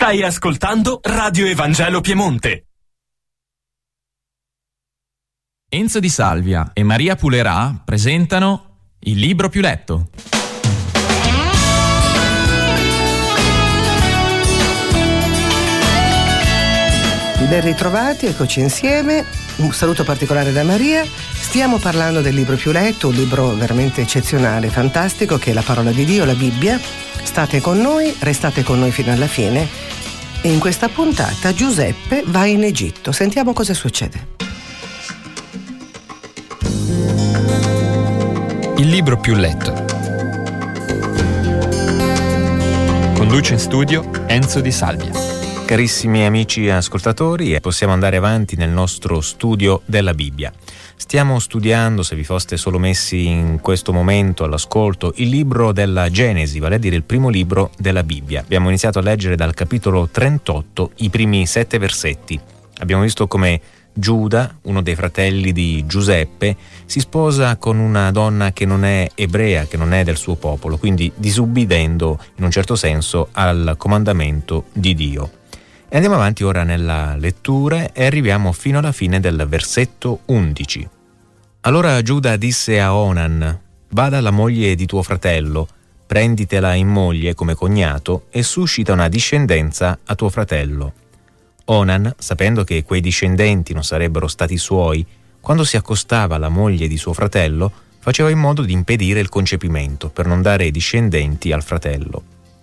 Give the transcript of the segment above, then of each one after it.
Stai ascoltando Radio Evangelo Piemonte. Enzo Di Salvia e Maria Pulerà presentano Il libro più letto. Ben ritrovati, eccoci insieme. Un saluto particolare da Maria. Stiamo parlando del libro più letto, un libro veramente eccezionale, fantastico, che è la parola di Dio, la Bibbia. State con noi, restate con noi fino alla fine. E in questa puntata Giuseppe va in Egitto. Sentiamo cosa succede. Il libro più letto. Conduce in studio Enzo Di Salvia. Carissimi amici ascoltatori, possiamo andare avanti nel nostro studio della Bibbia. Stiamo studiando, se vi foste solo messi in questo momento all'ascolto, il libro della Genesi, vale a dire il primo libro della Bibbia. Abbiamo iniziato a leggere dal capitolo 38 i primi 7 versetti. Abbiamo visto come Giuda, uno dei fratelli di Giuseppe, si sposa con una donna che non è ebrea, che non è del suo popolo, quindi disubbidendo in un certo senso al comandamento di Dio. E andiamo avanti ora nella lettura e arriviamo fino alla fine del versetto 11. Allora Giuda disse a Onan: vada alla moglie di tuo fratello, prenditela in moglie come cognato e suscita una discendenza a tuo fratello. Onan, sapendo che quei discendenti non sarebbero stati suoi, quando si accostava alla moglie di suo fratello, faceva in modo di impedire il concepimento per non dare discendenti al fratello.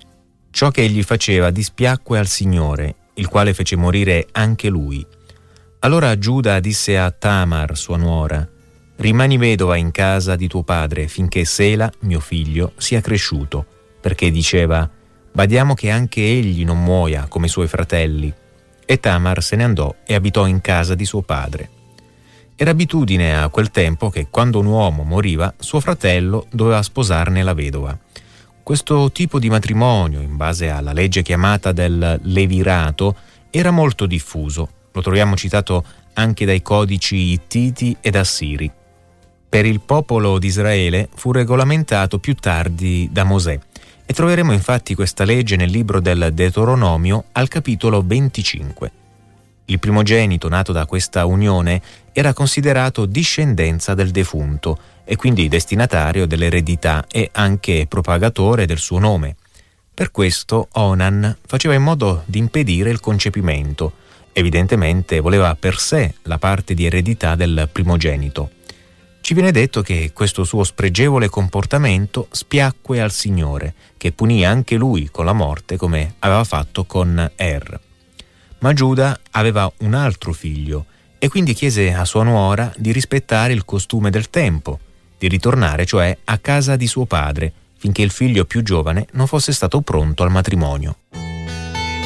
Ciò che egli faceva dispiacque al Signore, il quale fece morire anche lui. Allora Giuda disse a Tamar, sua nuora: rimani vedova in casa di tuo padre finché Sela, mio figlio, sia cresciuto, perché diceva: badiamo che anche egli non muoia come i suoi fratelli. E Tamar se ne andò e abitò in casa di suo padre. Era abitudine a quel tempo che quando un uomo moriva, suo fratello doveva sposarne la vedova. Questo tipo di matrimonio, in base alla legge chiamata del levirato, era molto diffuso. Lo troviamo citato anche dai codici ittiti ed assiri. Per il popolo di Israele fu regolamentato più tardi da Mosè, e troveremo infatti questa legge nel libro del Deuteronomio al capitolo 25. Il primogenito nato da questa unione era considerato discendenza del defunto e quindi destinatario dell'eredità e anche propagatore del suo nome. Per questo Onan faceva in modo di impedire il concepimento. Evidentemente voleva per sé la parte di eredità del primogenito. Ci viene detto che questo suo spregevole comportamento spiacque al Signore, che punì anche lui con la morte come aveva fatto con Er. Ma Giuda aveva un altro figlio e quindi chiese a sua nuora di rispettare il costume del tempo, di ritornare cioè a casa di suo padre, finché il figlio più giovane non fosse stato pronto al matrimonio.